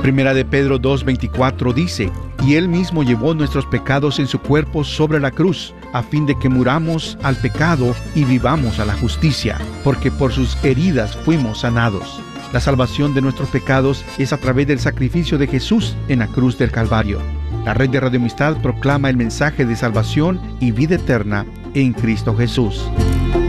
Primera de Pedro 2:24 dice: y Él mismo llevó nuestros pecados en su cuerpo sobre la cruz, a fin de que muramos al pecado y vivamos a la justicia, porque por sus heridas fuimos sanados. La salvación de nuestros pecados es a través del sacrificio de Jesús en la cruz del Calvario. La red de Radio Amistad proclama el mensaje de salvación y vida eterna en Cristo Jesús.